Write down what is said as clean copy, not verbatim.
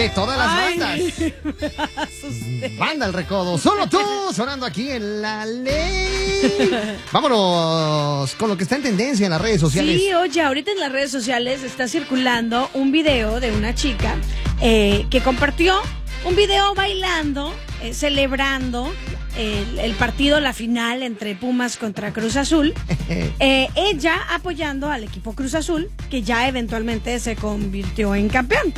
de todas las bandas. Me asusté. Banda El Recodo, solo tú, sonando aquí en La Ley. Vámonos con lo que está en tendencia en las redes sociales. Sí, oye, ahorita en las redes sociales está circulando un video de una chica que compartió un video bailando, celebrando el partido, la final entre Pumas contra Cruz Azul. Ella apoyando al equipo Cruz Azul, que ya eventualmente se convirtió en campeón.